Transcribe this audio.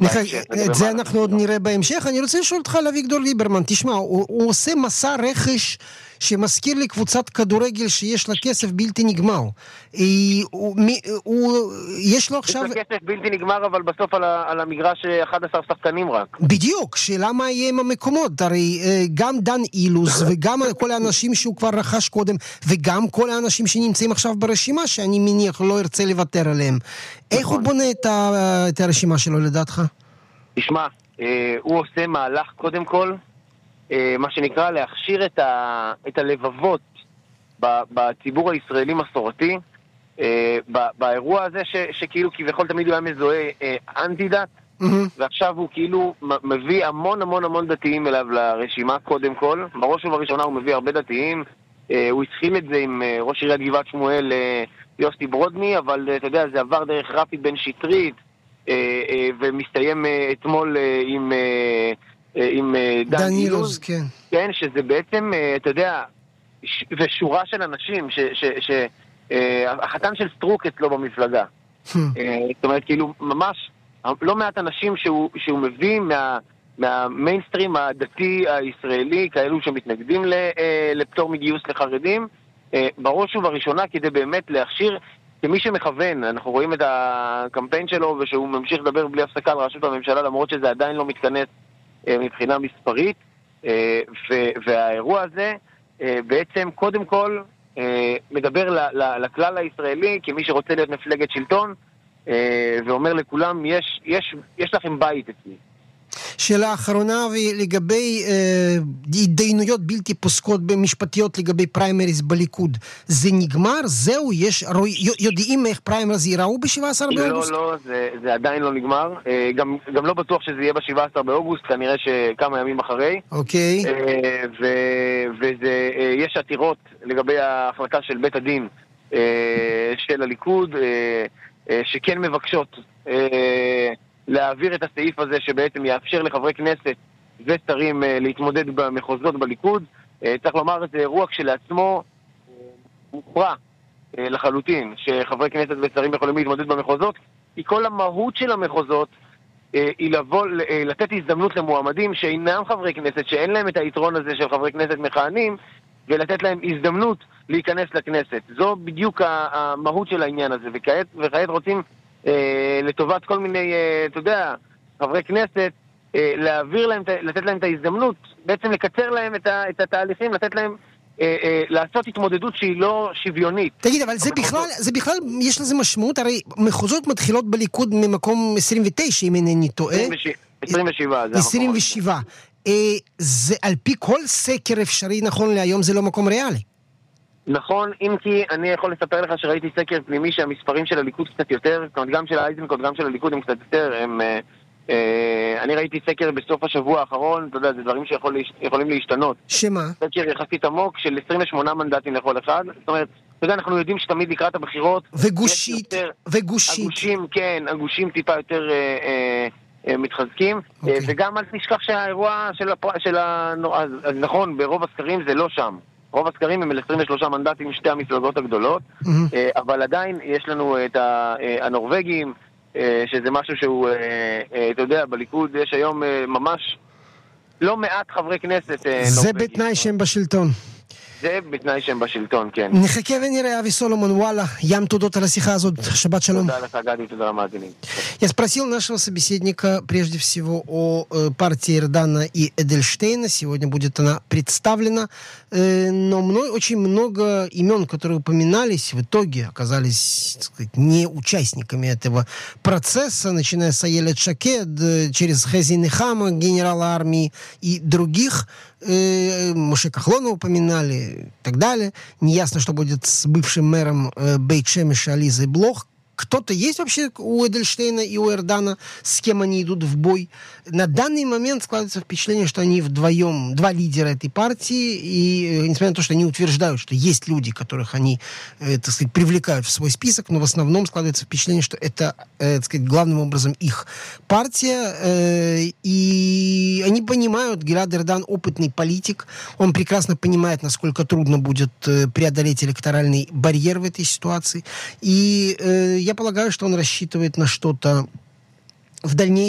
את זה אנחנו עוד נראה בהמשך. אני רוצה לשאול אותך על אביגדור ליברמן. תשמע, הוא עושה מסע רכש שמזכיר לי קבוצת כדורגל שיש לה כסף בלתי נגמר. יש לו עכשיו... יש לה כסף בלתי נגמר, אבל בסוף על המגרש 11 שחקנים רק. בדיוק, שאלה מה יהיה עם המקומות. הרי גם דן אילוז וגם כל האנשים שהוא כבר רכש קודם, וגם כל האנשים שנמצאים עכשיו ברשימה, שאני מניח לא ירצה לוותר עליהם. איך הוא בונה את הרשימה שלו לדעתך? תשמע, הוא עושה מהלך קודם כל, מה שנקרא להכשיר את הלבבות בציבור הישראלי מסורתי, באירוע הזה שכאילו כביכול תמיד הוא היה מזוהה אנטי-דת, ועכשיו הוא כאילו מביא המון המון המון דתיים אליו לרשימה קודם כל. בראש ובראשונה הוא מביא הרבה דתיים. הוא התחיל את זה עם ראש עיריית גבעת שמואל יוסי ברודני, אבל אתה יודע, זה עבר דרך רפי בן שטרית, ומסתיים אתמול עם דן אילוז, כן. כן, שזה בעצם, אתה יודע, ושורה של אנשים החתן של סטרוק אצלו במפלגה. זאת אומרת, כאילו, ממש לא מעט אנשים שהוא מביא מהמיינסטרים הדתי הישראלי, כאלו שמתנגדים לפטור מגיוס לחרדים, בראש ובראשונה כדי באמת להכשיר כמי שמכוון. אנחנו רואים את הקמפיין שלו ושהוא ממשיך לדבר בלי הפסקה על ראשות הממשלה, למרות שזה עדיין לא מתכנס מבחינה מספרית, והאירוע הזה בעצם קודם כל מדבר לכלל הישראלי כמי שרוצה להיות מפלגת שלטון, ואומר לכולם, יש לכם בית אצלי. שאלה אחרונה, ולגבי התדיינויות בלתי פוסקות במשפטיות לגבי פריימריז בליכוד, זה נגמר? זהו? יודעים איך פריימריז ייראו ב-17 באוגוסט? לא, זה עדיין לא נגמר. גם לא בטוח שזה יהיה ב-17 באוגוסט, כנראה שכמה ימים אחרי. אוקיי. ויש עתירות לגבי ההחלטה של בית הדין של הליכוד, שכן מבקשות להעביר את הסעיף הזה שבעצם יאפשר לחברי כנסת ושרים להתמודד במחוזות בליכוד. צריך לומר, זה אירוע כשלעצמו מוכרע לחלוטין, שחברי כנסת ושרים יכולים להתמודד במחוזות, כי כל המהות של המחוזות היא לתת הזדמנות למועמדים שאינם חברי כנסת, שאין להם את היתרון הזה של חברי כנסת מכהנים, ולתת להם הזדמנות להיכנס לכנסת. זו בדיוק המהות של העניין הזה, וכעת רוצים לטובת כל מיני, אתה יודע, חברי כנסת, להעביר להם, לתת להם את ההזדמנות, בעצם לקצר להם את התהליכים, לתת להם לעשות התמודדות שהיא לא שוויונית. תגיד, אבל זה בכלל, יש לזה משמעות, הרי מחוזות מתחילות בליכוד ממקום 29, אם אינני טועה. 27, זה 27. זה על פי כל סקר אפשרי נכון להיום, זה לא מקום ריאלי. נכון, אם כי אני יכול לספר לך שראיתי סקר פנימי שהמספרים של הליכוד קצת יותר, זאת אומרת גם של האייזנקוט, גם של הליכוד הם קצת יותר, אני ראיתי סקר בסוף השבוע האחרון, אתה יודע, זה דברים שיכולים להשתנות. שמה? סקר יחסית עמוק של 28 מנדטים לכל אחד, זאת אומרת, אתה יודע, אנחנו יודעים שתמיד לקראת הבחירות... וגושית. הגושים, כן, הגושים טיפה יותר מתחזקים, וגם אל תשכח שהאירוע אז נכון, ברוב הסקרים זה לא שם. רוב הסקרים הם 23 מנדטים משתי המפלגות הגדולות, אבל עדיין יש לנו את הנורווגים, שזה משהו שהוא, אתה יודע, בליכוד יש היום ממש לא מעט חברי כנסת נורווגים. זה בתנאי שהם בשלטון. זה בתנאי שהם בשלטון, כן. נחכה ונראה, אבי סולומון, וואלה, ям тудот על השיחה הזאת, шаббат шалом. תודה לך, גדי, תודה למאזינים. Я спросил нашего собеседника прежде всего о партии Эрдана и Эдельштейна. Сегодня будет она представлена, но мной очень много имен, которые упоминались, в итоге оказались, так сказать, не участниками этого процесса, начиная с Аелет Шакед, через Хези Нехама, генерала армии и других. Моше Кахлона упоминали и так далее. Неясно, что будет с бывшим мэром Бейт-Шемеша Ализой Блох. Кто-то есть вообще у Эдельштейна и у Эрдана, с кем они идут в бой? На данный момент складывается впечатление, что они вдвоем, два лидера этой партии, и несмотря на то, что они утверждают, что есть люди, которых они, так сказать, привлекают в свой список, но в основном складывается впечатление, что это, так сказать, главным образом их партия, и они понимают, Гилад Эрдан опытный политик, он прекрасно понимает, насколько трудно будет преодолеть электоральный барьер в этой ситуации, и я полагаю, что он рассчитывает на что-то в дальнейшем,